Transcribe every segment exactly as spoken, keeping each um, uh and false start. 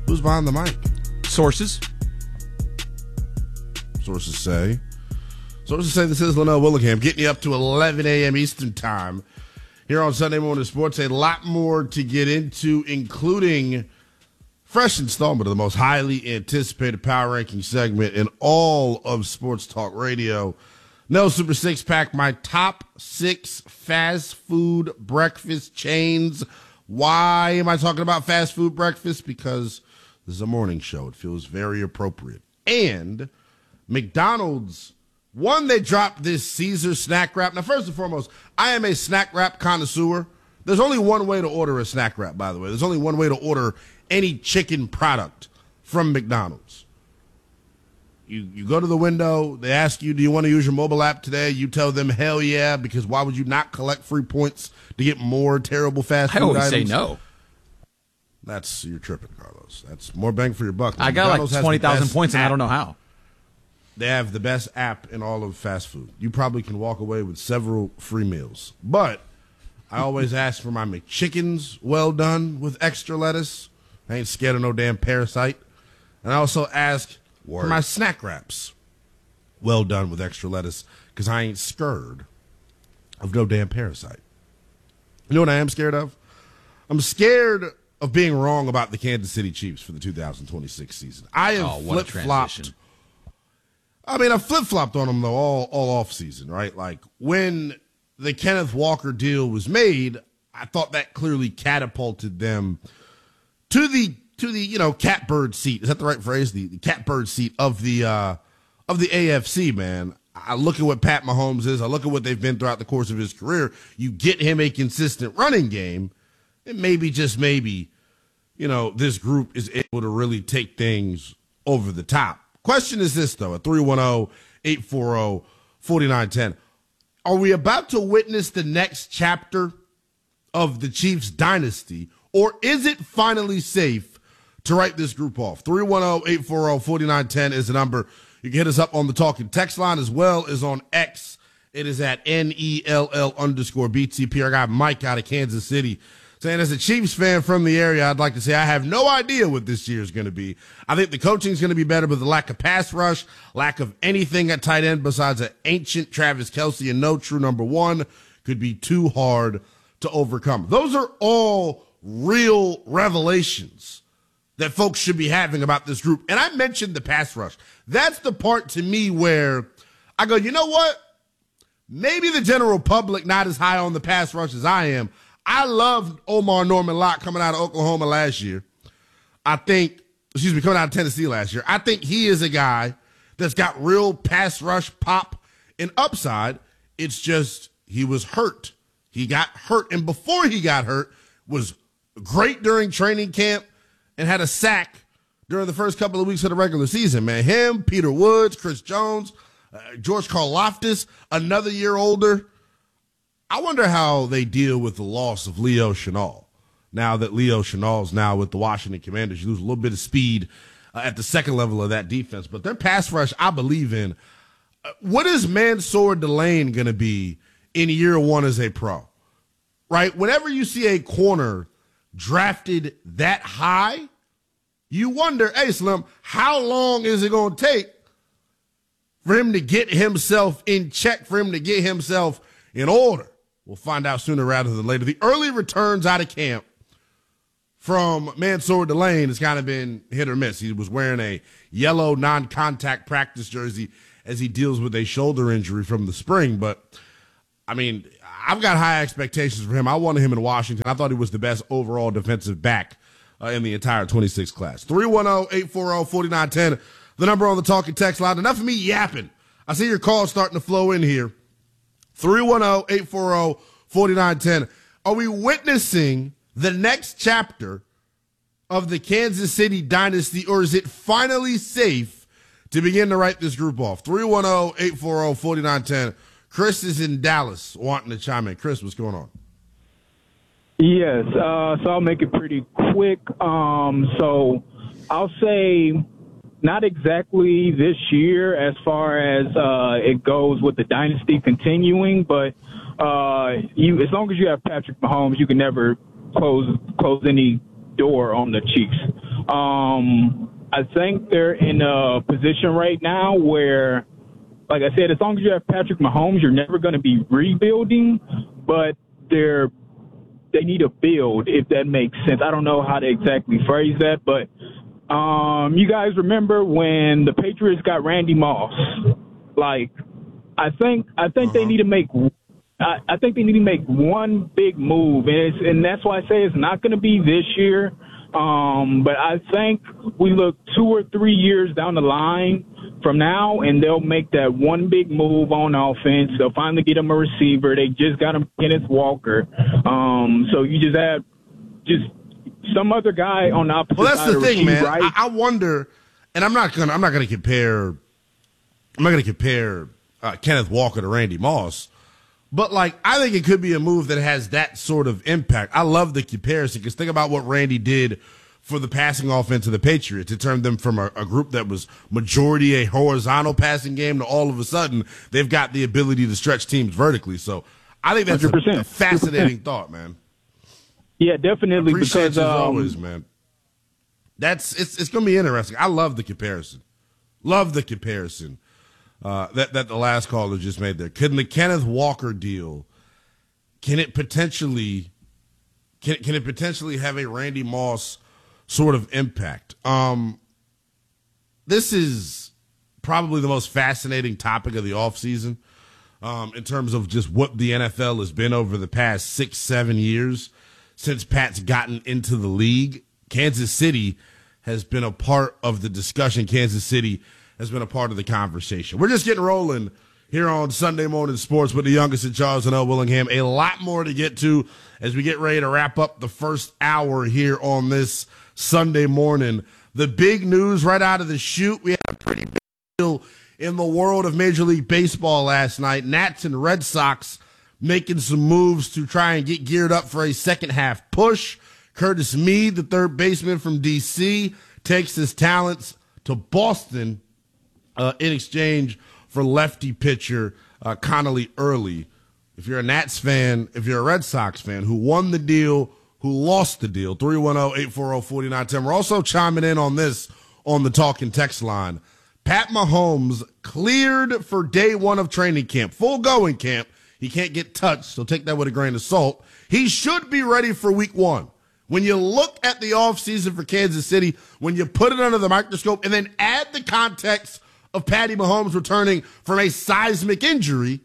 Who's behind the mic? Sources. Sources say. Sources say this is Linnell Willingham, getting you up to eleven a.m. Eastern Time. Here on Sunday Morning Sports, a lot more to get into, including fresh installment of the most highly anticipated power ranking segment in all of sports talk radio. No Super Six Pack, my top six fast food breakfast chains. Why am I talking about fast food breakfast? Because this is a morning show. It feels very appropriate. And McDonald's, one, they dropped this Caesar snack wrap. Now, first and foremost, I am a snack wrap connoisseur. There's only one way to order a snack wrap, by the way. There's only one way to order any chicken product from McDonald's. You you go to the window, they ask you, do you want to use your mobile app today? You tell them, hell yeah, because why would you not collect free points to get more terrible fast food I always items? say no. That's, you're tripping, Carlos. That's more bang for your buck. I got McDonald's like has twenty the thousand best points and I app. don't know how. They have the best app in all of fast food. You probably can walk away with several free meals. But I always ask for my McChickens well done with extra lettuce. I ain't scared of no damn parasite. And I also ask Word. for my snack wraps well done with extra lettuce because I ain't scared of no damn parasite. You know what I am scared of? I'm scared of being wrong about the Kansas City Chiefs for the two thousand twenty-six season. I have Oh, what a flip-flopped. transition. I mean, I flip-flopped on them, though, all, all off-season, right? Like, when the Kenneth Walker deal was made, I thought that clearly catapulted them to the, to the you know, catbird seat. Is that the right phrase? The, the catbird seat of the, uh, of the A F C, man. I look at what Pat Mahomes is. I look at what they've been throughout the course of his career. You get him a consistent running game, and maybe, just maybe, you know, this group is able to really take things over the top. Question is this, though, at three one zero, eight four zero, four nine one zero. Are we about to witness the next chapter of the Chiefs dynasty, or is it finally safe to write this group off? three one zero, eight four zero, four nine one zero is the number. You can hit us up on the talking text line as well as on X. It is at N E L L underscore B T P. I got Mike out of Kansas City saying, as a Chiefs fan from the area, I'd like to say I have no idea what this year is going to be. I think the coaching is going to be better, but the lack of pass rush, lack of anything at tight end besides an ancient Travis Kelce and no true number one could be too hard to overcome. Those are all real revelations that folks should be having about this group. And I mentioned the pass rush. That's the part to me where I go, you know what? Maybe the general public not as high on the pass rush as I am. I loved Omar Norman Lott coming out of Oklahoma last year. I think, excuse me, coming out of Tennessee last year. I think he is a guy that's got real pass rush pop and upside. It's just he was hurt. He got hurt. And before he got hurt, was great during training camp and had a sack during the first couple of weeks of the regular season, man. Him, Peter Woods, Chris Jones, uh, George Karlaftis, another year older. I wonder how they deal with the loss of Leo Chenal. Now that Leo Chenal's now with the Washington Commanders, you lose a little bit of speed uh, at the second level of that defense. But their pass rush, I believe in. Uh, what is Mansour Delane going to be in year one as a pro? Right? Whenever you see a corner drafted that high, you wonder, hey, Slim, how long is it going to take for him to get himself in check, for him to get himself in order? We'll find out sooner rather than later. The early returns out of camp from Mansour Delane has kind of been hit or miss. He was wearing a yellow non-contact practice jersey as he deals with a shoulder injury from the spring. But, I mean, I've got high expectations for him. I wanted him in Washington. I thought he was the best overall defensive back uh, in the entire twenty-six class. three one zero, eight four zero, four nine one zero, the number on the talking text line. Enough of me yapping. I see your calls starting to flow in here. three one zero, eight four zero, four nine one zero. Are we witnessing the next chapter of the Kansas City dynasty, or is it finally safe to begin to write this group off? three one zero, eight four zero, four nine one zero. Chris is in Dallas wanting to chime in. Chris, what's going on? Yes, uh, so I'll make it pretty quick. Um, so I'll say not exactly this year as far as uh, it goes with the dynasty continuing, but uh, you, as long as you have Patrick Mahomes, you can never close close any door on the Chiefs. Um, I think they're in a position right now where, like I said, as long as you have Patrick Mahomes, you're never going to be rebuilding, but they're they need a build, if that makes sense. I don't know how to exactly phrase that, but um, you guys remember when the Patriots got Randy Moss? Like, I think I think uh-huh. they need to make I, I think they need to make one big move, and it's, and that's why I say it's not going to be this year. Um, but I think we look two or three years down the line from now, and they'll make that one big move on offense. They'll finally get him a receiver. They just got him Kenneth Walker. Um, so you just have just some other guy on the opposite well, that's side the of thing, man. right. I, I wonder, and I'm not gonna, I'm not gonna compare, I'm not gonna compare uh, Kenneth Walker to Randy Moss. But, like, I think it could be a move that has that sort of impact. I love the comparison because think about what Randy did for the passing offense of the Patriots. It turned them from a, a group that was majority a horizontal passing game to all of a sudden they've got the ability to stretch teams vertically. So I think that's a, a fascinating thought, man. Yeah, definitely. Appreciate because you as um, always, man. That's it's it's going to be interesting. I love the comparison. Love the comparison. Uh, that, that the last caller just made there. Can the Kenneth Walker deal, can it potentially, can, can it potentially have a Randy Moss sort of impact? Um, this is probably the most fascinating topic of the offseason um, in terms of just what the N F L has been over the past six, seven years since Pat's gotten into the league. Kansas City has been a part of the discussion. Kansas City has been a part of the conversation. We're just getting rolling here on Sunday Morning Sports with the youngest in Charles and L. Willingham. A lot more to get to as we get ready to wrap up the first hour here on this Sunday morning. The big news right out of the chute, we had a pretty big deal in the world of Major League Baseball last night. Nats and Red Sox making some moves to try and get geared up for a second half push. Curtis Mead, the third baseman from D C, takes his talents to Boston Uh, in exchange for lefty pitcher uh, Connolly Early. If you're a Nats fan, if you're a Red Sox fan, who won the deal, who lost the deal, three one zero, eight four zero, four nine one zero. We're also chiming in on this on the talking text line. Pat Mahomes cleared for day one of training camp, full going camp. He can't get touched, so take that with a grain of salt. He should be ready for week one. When you look at the offseason for Kansas City, when you put it under the microscope and then add the context of Patty Mahomes returning from a seismic injury,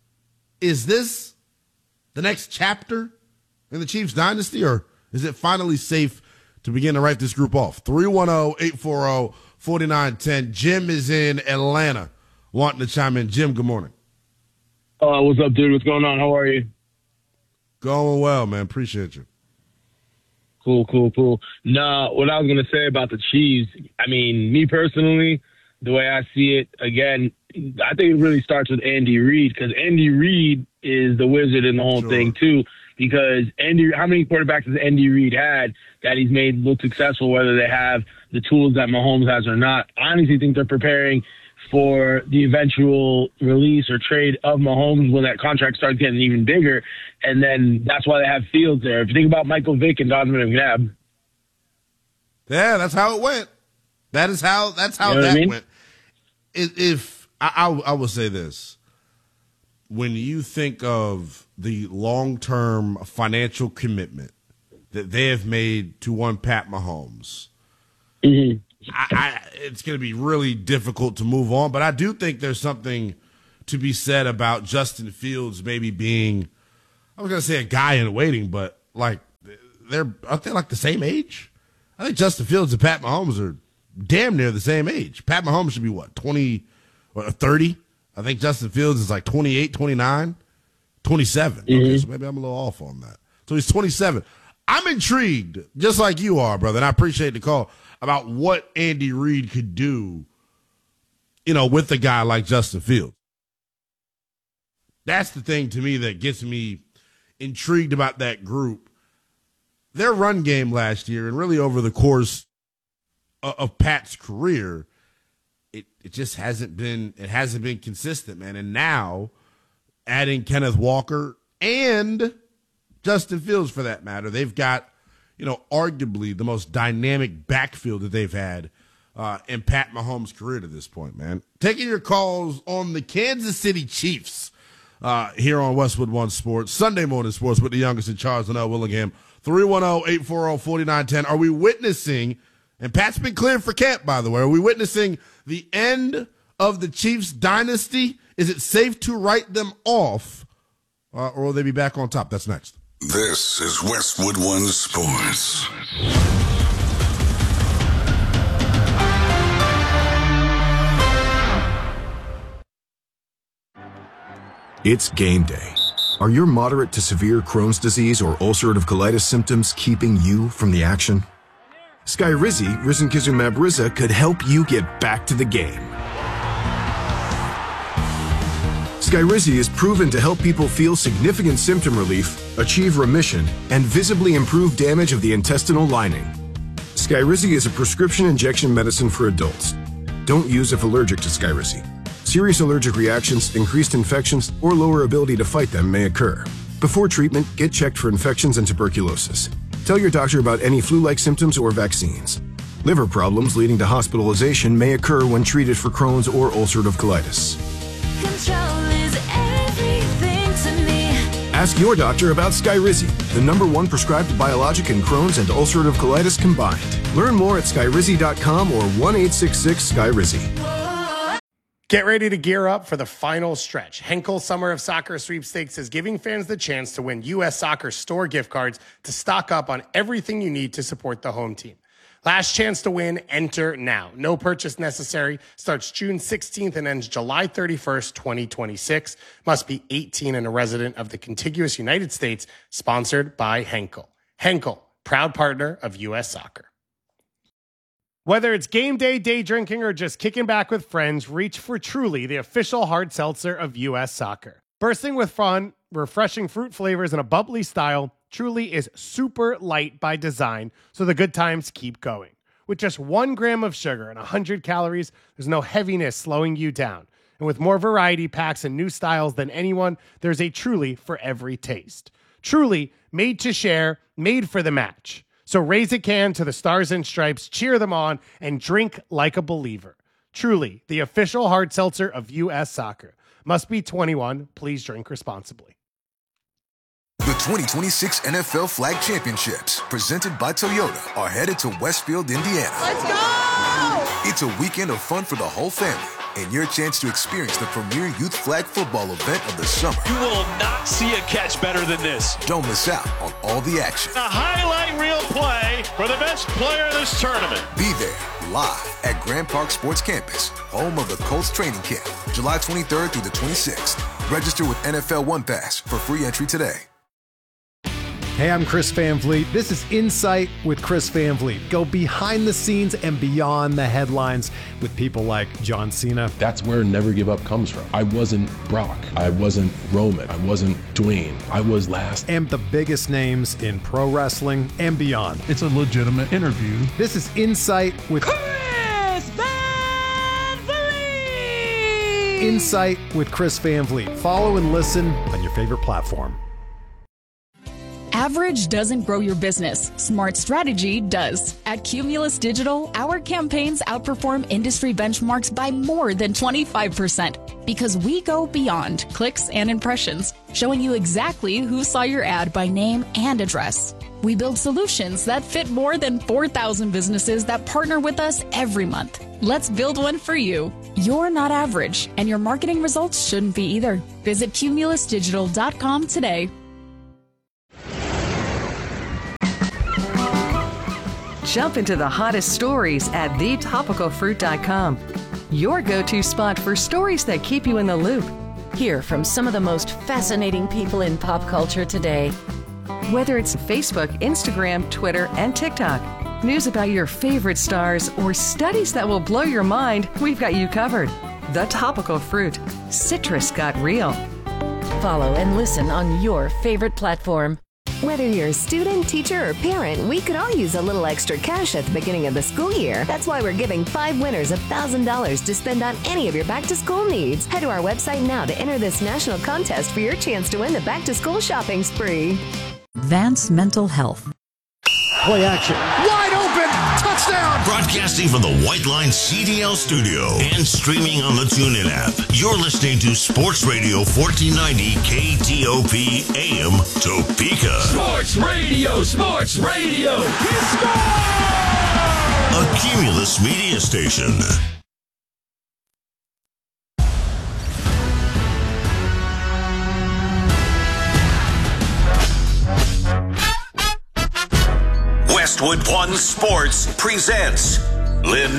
is this the next chapter in the Chiefs dynasty, or is it finally safe to begin to write this group off? three one zero, eight four zero, four nine one zero. Jim is in Atlanta wanting to chime in. Jim, good morning. Uh, what's up, dude? What's going on? How are you? Going well, man. Appreciate you. Cool, cool, cool. No, what I was going to say about the Chiefs, I mean, me personally, the way I see it, again, I think it really starts with Andy Reid, because Andy Reid is the wizard in the whole Sure. thing, too. Because Andy, how many quarterbacks has Andy Reid had that he's made look successful, whether they have the tools that Mahomes has or not? I honestly think they're preparing for the eventual release or trade of Mahomes when that contract starts getting even bigger. And then that's why they have Fields there. If you think about Michael Vick and Donovan McNabb. Yeah, that's how it went. That is how, that's how You know what that I mean? went. If, if I, I, I will say this, when you think of the long-term financial commitment that they have made to one Pat Mahomes, Mm-hmm. I, I, it's going to be really difficult to move on. But I do think there's something to be said about Justin Fields maybe being, I was going to say a guy in waiting, but like they're aren't they like the same age? I think Justin Fields and Pat Mahomes are damn near the same age. Pat Mahomes should be what, twenty or thirty? I think Justin Fields is like twenty-eight, twenty-nine, twenty-seven. Mm-hmm. Okay, so maybe I'm a little off on that. So he's twenty-seven. I'm intrigued, just like you are, brother, and I appreciate the call, about what Andy Reid could do, you know, with a guy like Justin Fields. That's the thing to me that gets me intrigued about that group. Their run game last year, and really over the course of, of Pat's career, it, it just hasn't been it hasn't been consistent, man. And now, adding Kenneth Walker and Justin Fields, for that matter, they've got you know, arguably the most dynamic backfield that they've had uh, in Pat Mahomes' career to this point, man. Taking your calls on the Kansas City Chiefs uh, here on Westwood One Sports, Sunday Morning Sports with the youngest in Charles and L. Willingham, three one zero, eight four zero, four nine one zero. Are we witnessing, and Pat's been cleared for camp, by the way, are we witnessing the end of the Chiefs dynasty? Is it safe to write them off, uh, or will they be back on top? That's next. This is Westwood One Sports. It's game day. Are your moderate to severe Crohn's disease or ulcerative colitis symptoms keeping you from the action? Skyrizi, risankizumab Riza, could help you get back to the game. Skyrizi is proven to help people feel significant symptom relief, achieve remission, and visibly improve damage of the intestinal lining. Skyrizi is a prescription injection medicine for adults. Don't use if allergic to Skyrizi. Serious allergic reactions, increased infections, or lower ability to fight them may occur. Before treatment, get checked for infections and tuberculosis. Tell your doctor about any flu-like symptoms or vaccines. Liver problems leading to hospitalization may occur when treated for Crohn's or ulcerative colitis. Control is everything to me. Ask your doctor about Skyrizi, the number one prescribed biologic in Crohn's and ulcerative colitis combined. Learn more at skyrizi dot com or one eight six six Skyrizi. Get ready to gear up for the final stretch. Henkel Summer of Soccer Sweepstakes is giving fans the chance to win U S Soccer store gift cards to stock up on everything you need to support the home team. Last chance to win, enter now. No purchase necessary. Starts June sixteenth and ends July thirty-first, twenty twenty-six. Must be eighteen and a resident of the contiguous United States. Sponsored by Henkel. Henkel, proud partner of U S Soccer. Whether it's game day, day drinking, or just kicking back with friends, reach for Truly, the official hard seltzer of U S Soccer. Bursting with fun, refreshing fruit flavors, and a bubbly style, Truly is super light by design, so the good times keep going. With just one gram of sugar and one hundred calories, there's no heaviness slowing you down. And with more variety packs and new styles than anyone, there's a Truly for every taste. Truly, made to share, made for the match. So raise a can to the Stars and Stripes, cheer them on, and drink like a believer. Truly, the official hard seltzer of U S Soccer. Must be twenty-one. Please drink responsibly. The twenty twenty-six N F L Flag Championships, presented by Toyota, are headed to Westfield, Indiana. Let's go! It's a weekend of fun for the whole family, and your chance to experience the premier youth flag football event of the summer. You will not see a catch better than this. Don't miss out on all the action. A highlight reel play for the best player in this tournament. Be there live at Grand Park Sports Campus, home of the Colts training camp, July twenty-third through the twenty-sixth. Register with N F L One Pass for free entry today. Hey, I'm Chris Van Vliet. This is Insight with Chris Van Vliet. Go behind the scenes and beyond the headlines with people like John Cena. That's where Never Give Up comes from. I wasn't Brock. I wasn't Roman. I wasn't Dwayne. I was last. And the biggest names in pro wrestling and beyond. It's a legitimate interview. This is Insight with Chris Van Vliet! Insight with Chris Van Vliet. Follow and listen on your favorite platform. Average doesn't grow your business. Smart strategy does. At Cumulus Digital, our campaigns outperform industry benchmarks by more than twenty-five percent because we go beyond clicks and impressions, showing you exactly who saw your ad by name and address. We build solutions that fit more than four thousand businesses that partner with us every month. Let's build one for you. You're not average, and your marketing results shouldn't be either. Visit cumulus digital dot com today. Jump into the hottest stories at the topical fruit dot com. Your go-to spot for stories that keep you in the loop. Hear from some of the most fascinating people in pop culture today. Whether it's Facebook, Instagram, Twitter, and TikTok, news about your favorite stars, or studies that will blow your mind, we've got you covered. The Topical Fruit. Citrus got real. Follow and listen on your favorite platform. Whether you're a student, teacher, or parent, we could all use a little extra cash at the beginning of the school year. That's why we're giving five winners one thousand dollars to spend on any of your back-to-school needs. Head to our website now to enter this national contest for your chance to win the back-to-school shopping spree. Vance Mental Health. Play action. Wide open. Touchdown. Broadcasting from the White Line C D L studio and streaming on the TuneIn app. You're listening to Sports Radio fourteen ninety K T O P A M Topeka. Sports Radio, Sports Radio. He scored! A Cumulus Media Station. Westwood One Sports presents Lynn